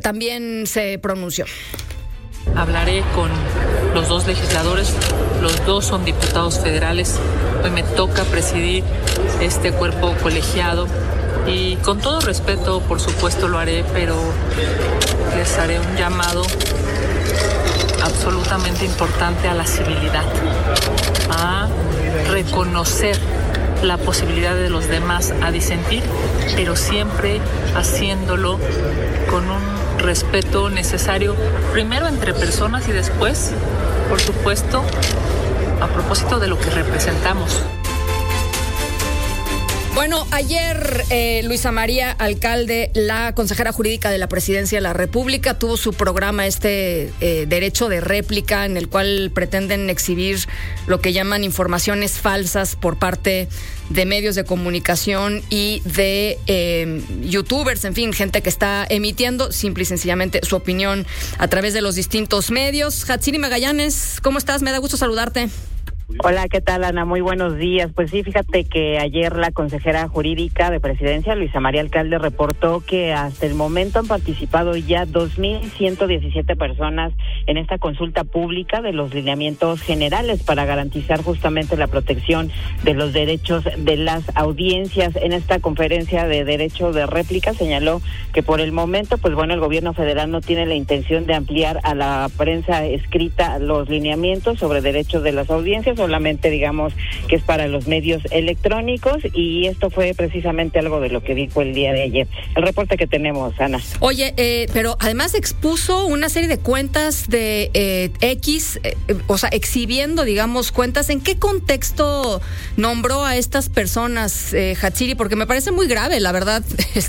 también se pronunció. Hablaré con los dos legisladores, los dos son diputados federales. Hoy me toca presidir este cuerpo colegiado y con todo respeto, por supuesto, lo haré, pero les haré un llamado absolutamente importante a la civilidad, a reconocer la posibilidad de los demás a disentir, pero siempre haciéndolo con un respeto necesario, primero entre personas y después, por supuesto, a propósito de lo que representamos. Bueno, ayer Luisa María Alcalde, la consejera jurídica de la Presidencia de la República, tuvo su programa derecho de réplica, en el cual pretenden exhibir lo que llaman informaciones falsas por parte de medios de comunicación y de youtubers, en fin, gente que está emitiendo simple y sencillamente su opinión a través de los distintos medios. Hatsiri Magallanes, ¿cómo estás? Me da gusto saludarte. Hola, ¿qué tal, Ana? Muy buenos días. Pues sí, fíjate que ayer la consejera jurídica de Presidencia, Luisa María Alcalde, reportó que hasta el momento han participado ya 2,117 personas en esta consulta pública de los lineamientos generales para garantizar justamente la protección de los derechos de las audiencias. En esta conferencia de derecho de réplica señaló que por el momento, pues bueno, el gobierno federal no tiene la intención de ampliar a la prensa escrita los lineamientos sobre derechos de las audiencias, solamente digamos que es para los medios electrónicos, y esto fue precisamente algo de lo que dijo el día de ayer. El reporte que tenemos, Ana. Oye, pero además expuso una serie de cuentas de X, o sea, exhibiendo, digamos, cuentas. ¿En qué contexto nombró a estas personas, Hatsiri? Porque me parece muy grave, la verdad,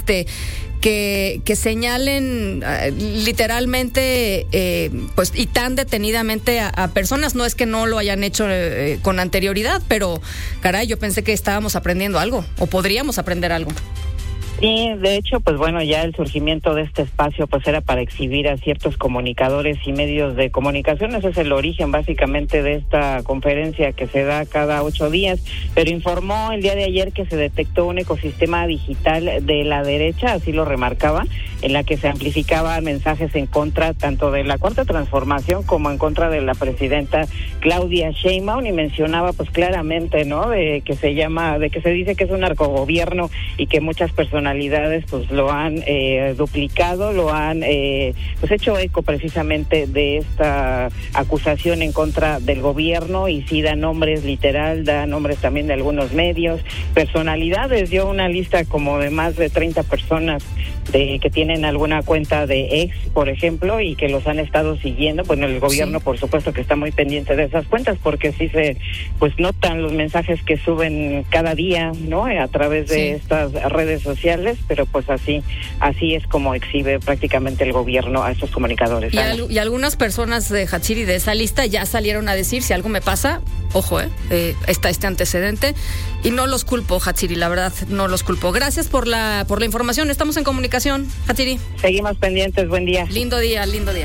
que señalen literalmente pues y tan detenidamente a personas. No es que no lo hayan hecho con anterioridad, pero caray, yo pensé que estábamos aprendiendo algo o podríamos aprender algo. Sí, de hecho, pues bueno, ya el surgimiento de este espacio pues era para exhibir a ciertos comunicadores y medios de comunicación. Ese es el origen básicamente de esta conferencia que se da cada 8 días, pero informó el día de ayer que se detectó un ecosistema digital de la derecha, así lo remarcaba, en la que se amplificaban mensajes en contra tanto de la Cuarta Transformación como en contra de la presidenta Claudia Sheinbaum, y mencionaba pues claramente, ¿no?, de que se dice que es un narcogobierno y que muchas personalidades pues lo han duplicado, lo han pues hecho eco precisamente de esta acusación en contra del gobierno, y sí da nombres literal, da nombres también de algunos medios, personalidades. Dio una lista como de más de 30 personas que tienen alguna cuenta de ex, por ejemplo, y que los han estado siguiendo. Bueno, el gobierno, sí, por supuesto que está muy pendiente de esas cuentas, porque sí se pues notan los mensajes que suben cada día, ¿no?, a través de estas redes sociales, pero pues así es como exhibe prácticamente el gobierno a estos comunicadores. Y algunas personas de Hatsiri de esa lista ya salieron a decir: si algo me pasa, ojo, está este antecedente, y no los culpo, Hatsiri, la verdad, no los culpo. Gracias por la información, estamos en comunicación, Hatsiri. Seguimos pendientes, buen día. Lindo día.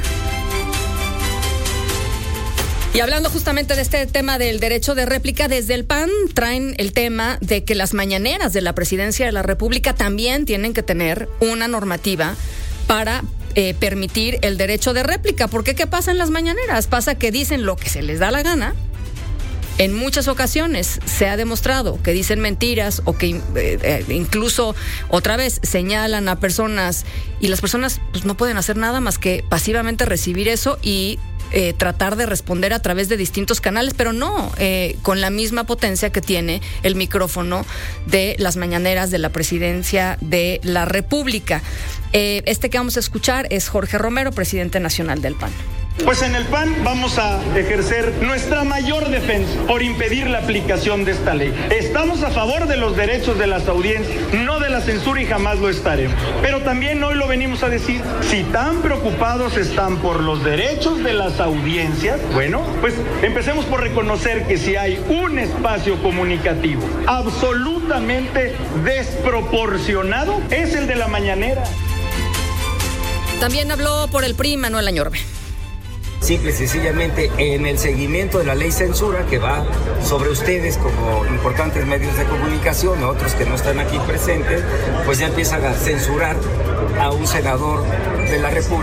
Y hablando justamente de este tema del derecho de réplica, desde el PAN traen el tema de que las mañaneras de la Presidencia de la República también tienen que tener una normativa para permitir el derecho de réplica. Porque ¿qué pasa en las mañaneras? Pasa que dicen lo que se les da la gana. En muchas ocasiones se ha demostrado que dicen mentiras o que incluso otra vez señalan a personas, y las personas pues no pueden hacer nada más que pasivamente recibir eso y tratar de responder a través de distintos canales, pero no con la misma potencia que tiene el micrófono de las mañaneras de la Presidencia de la República. Que vamos a escuchar es Jorge Romero, presidente nacional del PAN. Pues en el PAN vamos a ejercer nuestra mayor defensa por impedir la aplicación de esta ley. Estamos a favor de los derechos de las audiencias, no de la censura, y jamás lo estaremos. Pero también hoy lo venimos a decir: si tan preocupados están por los derechos de las audiencias, bueno, pues empecemos por reconocer que si hay un espacio comunicativo absolutamente desproporcionado, es el de la mañanera. También habló por el PRI Manuel Añorbe. Simple y sencillamente, en el seguimiento de la ley censura que va sobre ustedes como importantes medios de comunicación, otros que no están aquí presentes, pues ya empiezan a censurar a un senador de la República.